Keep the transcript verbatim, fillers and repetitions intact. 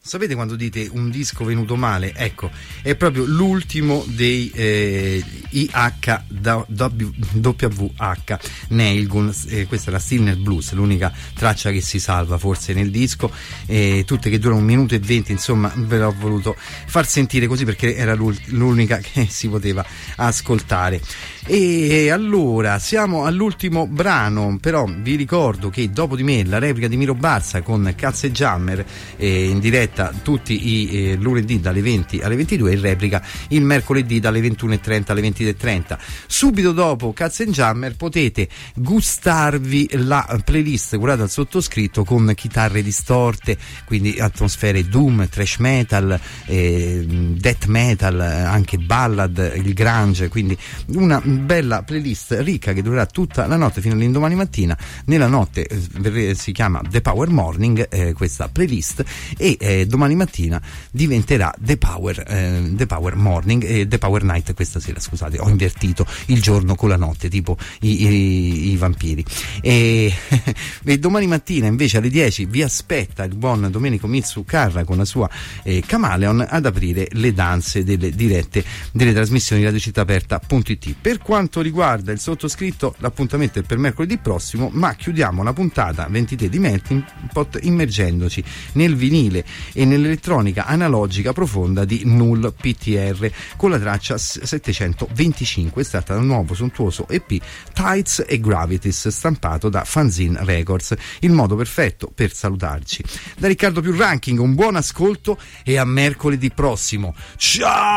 Sapete quando dite un disco venuto male? Ecco, è proprio l'ultimo dei eh, I H W H Nailgun, eh, questa è la Stillness Blues, l'unica traccia che si salva forse nel disco, eh, tutte che durano un minuto e venti, insomma ve l'ho voluto far sentire così perché era l'unica che si poteva ascoltare. E allora siamo all'ultimo brano, però vi ricordo che dopo di me la replica di Miro Barza con Cats e Jammer, eh, in diretta tutti i eh, lunedì dalle venti alle ventidue, e replica il mercoledì dalle ventuno e trenta alle venti e trenta. Subito dopo Cats e Jammer potete gustarvi la playlist curata dal sottoscritto con chitarre distorte, quindi atmosfere doom, thrash metal, eh, death metal, anche ballad, il grunge, quindi una bella playlist ricca che durerà tutta la notte fino all'indomani mattina. Nella notte eh, si chiama The Power Morning, eh, questa playlist, e eh, domani mattina diventerà The Power, eh, The Power Morning e The Power Night questa sera, scusate, ho invertito il giorno con la notte, tipo i, i, i vampiri. E, e domani mattina invece alle dieci vi aspetta il buon Domenico Mitsucarra con la sua eh, Camaleon ad aprire le danze delle dirette delle trasmissioni di radio città aperta punto it. Per quanto riguarda il sottoscritto, l'appuntamento è per mercoledì prossimo, ma chiudiamo la puntata ventitré di Melting Pot immergendoci nel vinile e nell'elettronica analogica profonda di Null P T R con la traccia settecentoventicinque, estratta dal nuovo sontuoso E P Tights e Gravities stampato da Fanzine Records. Il modo perfetto per salutarci. Da Riccardo Più Ranking un buon ascolto e a mercoledì prossimo. Ciao!